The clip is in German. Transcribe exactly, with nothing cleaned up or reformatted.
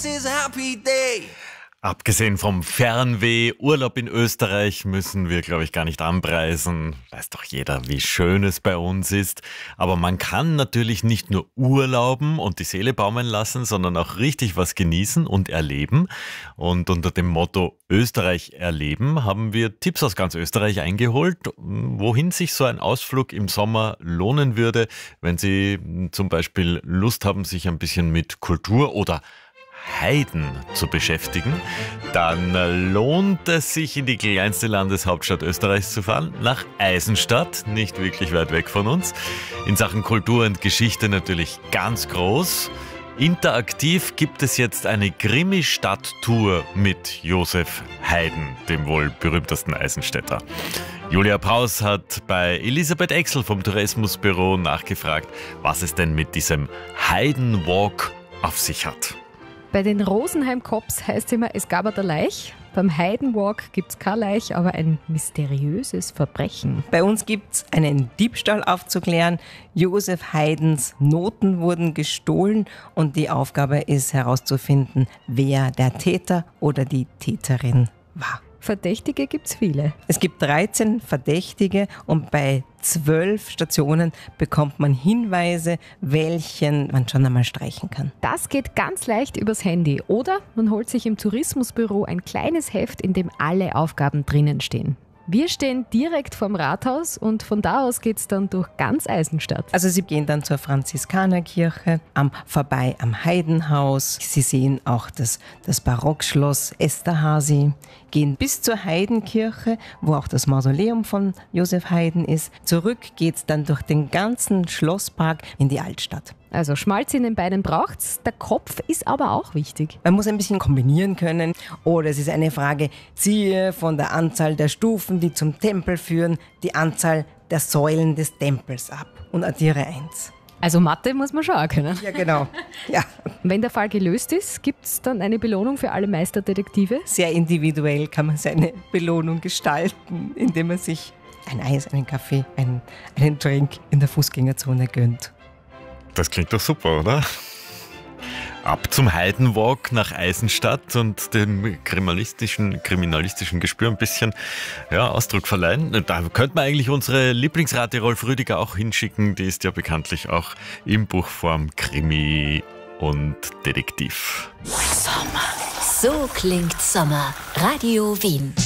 this is a happy day. Abgesehen vom Fernweh, Urlaub in Österreich müssen wir, glaube ich, gar nicht anpreisen. Weiß doch jeder, wie schön es bei uns ist. Aber man kann natürlich nicht nur urlauben und die Seele baumeln lassen, sondern auch richtig was genießen und erleben. Und unter dem Motto Österreich erleben haben wir Tipps aus ganz Österreich eingeholt, wohin sich so ein Ausflug im Sommer lohnen würde, wenn Sie zum Beispiel Lust haben, sich ein bisschen mit Kultur oder Heiden zu beschäftigen, dann lohnt es sich, in die kleinste Landeshauptstadt Österreichs zu fahren, nach Eisenstadt, nicht wirklich weit weg von uns. In Sachen Kultur und Geschichte natürlich ganz groß. Interaktiv gibt es jetzt eine Krimi-Stadt-Tour mit Josef Haydn, dem wohl berühmtesten Eisenstädter. Julia Paus hat bei Elisabeth Exel vom Tourismusbüro nachgefragt, was es denn mit diesem Haydn Walk auf sich hat. Bei den Rosenheim Cops heißt es immer, es gab der Leich. Beim Haydn Walk gibt es kein Leich, aber ein mysteriöses Verbrechen. Bei uns gibt es einen Diebstahl aufzuklären. Josef Haydns Noten wurden gestohlen und die Aufgabe ist herauszufinden, wer der Täter oder die Täterin war. Verdächtige gibt es viele. Es gibt dreizehn Verdächtige und bei zwölf Stationen bekommt man Hinweise, welchen man schon einmal streichen kann. Das geht ganz leicht übers Handy oder man holt sich im Tourismusbüro ein kleines Heft, in dem alle Aufgaben drinnen stehen. Wir stehen direkt vorm Rathaus und von da aus geht es dann durch ganz Eisenstadt. Also Sie gehen dann zur Franziskanerkirche, am, vorbei am Haydnhaus. Sie sehen auch das, das Barockschloss Esterházy, gehen bis zur Haydnkirche, wo auch das Mausoleum von Josef Haydn ist. Zurück geht es dann durch den ganzen Schlosspark in die Altstadt. Also Schmalz in den Beinen braucht's, der Kopf ist aber auch wichtig. Man muss ein bisschen kombinieren können oder es ist eine Frage, ziehe von der Anzahl der Stufen, die zum Tempel führen, die Anzahl der Säulen des Tempels ab und addiere eins. Also Mathe muss man schon auch können. Ja, genau. Ja. Wenn der Fall gelöst ist, gibt es dann eine Belohnung für alle Meisterdetektive? Sehr individuell kann man seine Belohnung gestalten, indem man sich ein Eis, einen Kaffee, einen, einen Drink in der Fußgängerzone gönnt. Das klingt doch super, oder? Ab zum Haydn Walk nach Eisenstadt und dem kriminalistischen, kriminalistischen Gespür ein bisschen ja, Ausdruck verleihen. Da könnte man eigentlich unsere Lieblingsrate Rolf Rüdiger auch hinschicken. Die ist ja bekanntlich auch im Buchform Krimi und Detektiv. Sommer. So klingt Sommer. Radio Wien.